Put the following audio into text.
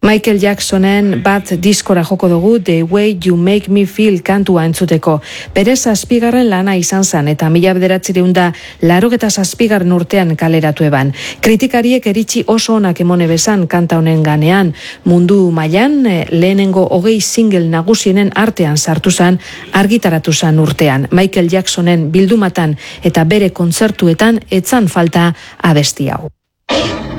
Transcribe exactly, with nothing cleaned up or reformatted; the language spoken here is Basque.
Michael Jacksonen bat diskora joko dugu The Way You Make Me Feel kantua entzuteko. Bere zazpigarren lana izan zen eta mila bederatzireun da larogeta zazpigarren urtean kaleratu eban. Kritikariek eritzi oso onak emone bezan kanta honen ganean. Mundu mailan lehenengo hogei single nagusienen artean sartu zen, argitaratu zen urtean. Michael Jacksonen bildumatan eta bere kontzertuetan etzan falta abesti hau.